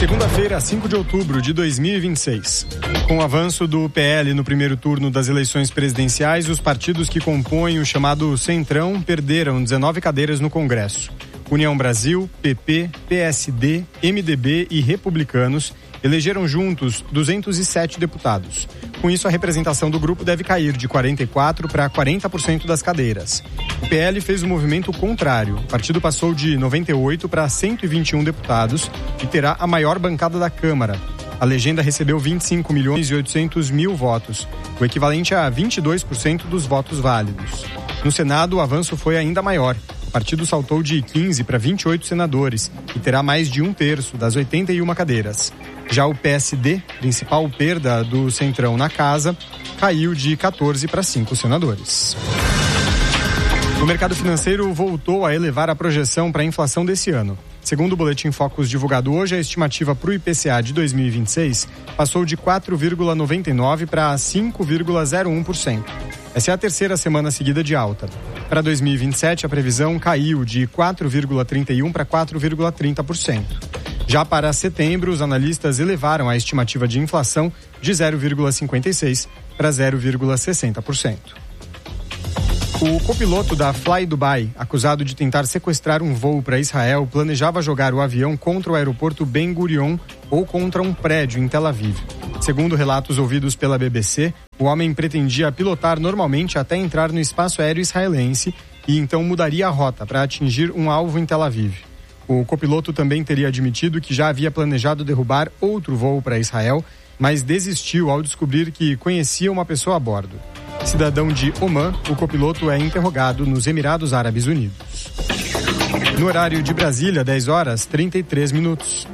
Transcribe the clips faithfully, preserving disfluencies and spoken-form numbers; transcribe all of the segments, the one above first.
Segunda-feira, cinco de outubro de dois mil e vinte e seis. Com o avanço do P L no primeiro turno das eleições presidenciais, os partidos que compõem o chamado Centrão perderam dezenove cadeiras no Congresso. União Brasil, P P, P S D, M D B e Republicanos elegeram juntos duzentos e sete deputados. Com isso, a representação do grupo deve cair de quarenta e quatro por cento para quarenta por cento das cadeiras. O P L fez o movimento contrário. O partido passou de noventa e oito para cento e vinte e um deputados e terá a maior bancada da Câmara. A legenda recebeu vinte e cinco milhões e oitocentos mil votos, o equivalente a vinte e dois por cento dos votos válidos. No Senado, o avanço foi ainda maior. O partido saltou de quinze para vinte e oito senadores e terá mais de um terço das oitenta e uma cadeiras. Já o P S D, principal perda do Centrão na casa, caiu de quatorze para cinco senadores. O mercado financeiro voltou a elevar a projeção para a inflação desse ano. Segundo o Boletim Focus divulgado hoje, a estimativa para o I P C A de dois mil e vinte e seis passou de quatro vírgula noventa e nove por cento para cinco vírgula zero um por cento. Essa é a terceira semana seguida de alta. Para dois mil e vinte e sete, a previsão caiu de quatro vírgula trinta e um por cento para quatro vírgula trinta por cento. Já para setembro, os analistas elevaram a estimativa de inflação de zero vírgula cinquenta e seis por cento para zero vírgula sessenta por cento. O copiloto da Fly Dubai, acusado de tentar sequestrar um voo para Israel, planejava jogar o avião contra o aeroporto Ben Gurion ou contra um prédio em Tel Aviv. Segundo relatos ouvidos pela B B C, o homem pretendia pilotar normalmente até entrar no espaço aéreo israelense e então mudaria a rota para atingir um alvo em Tel Aviv. O copiloto também teria admitido que já havia planejado derrubar outro voo para Israel, mas desistiu ao descobrir que conhecia uma pessoa a bordo. Cidadão de Omã, o copiloto é interrogado nos Emirados Árabes Unidos. No horário de Brasília, dez horas e trinta e três minutos.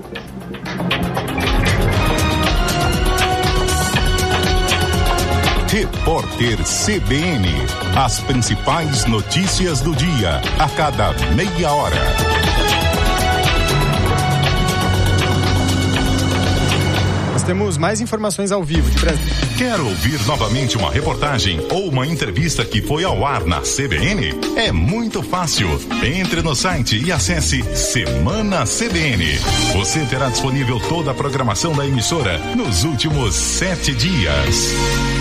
Repórter C B N. As principais notícias do dia, a cada meia hora. Temos mais informações ao vivo de Brasília. Quer ouvir novamente uma reportagem ou uma entrevista que foi ao ar na C B N? É muito fácil. Entre no site e acesse Semana C B N. Você terá disponível toda a programação da emissora nos últimos sete dias.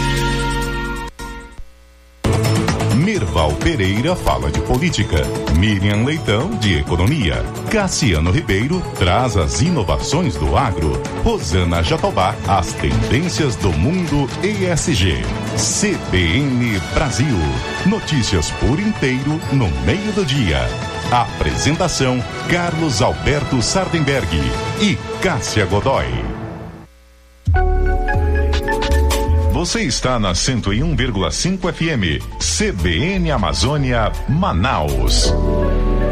Mirval Pereira fala de política, Miriam Leitão de economia, Cassiano Ribeiro traz as inovações do agro, Rosana Jatobá as tendências do mundo E S G. C B N Brasil, notícias por inteiro no meio do dia. Apresentação Carlos Alberto Sardenberg e Cássia Godoy. Você está na cento e um vírgula cinco F M, C B N Amazônia, Manaus.